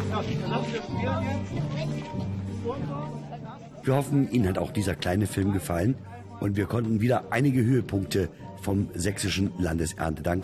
Wir hoffen, Ihnen hat auch dieser kleine Film gefallen und wir konnten wieder einige Höhepunkte vom Sächsischen Landeserntedank